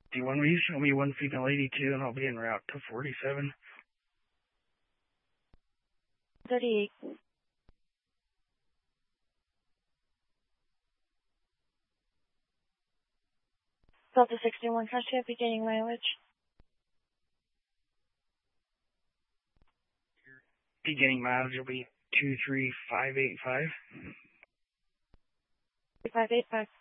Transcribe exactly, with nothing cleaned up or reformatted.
Do you want me to show me one female eighty-two and I'll be en route to forty-seven? thirty-eight. Delta sixty-one, Castro, beginning mileage. Beginning mileage will be two three five eight five. five eight five.